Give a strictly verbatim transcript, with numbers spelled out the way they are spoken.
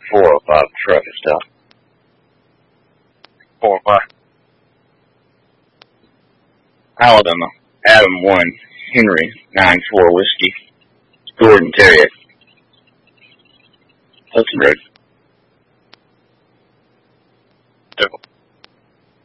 four oh five truck and stuff. Four oh five. Alabama. Adam one. Henry nine four whiskey. Gordon Terrier. Hudson Road.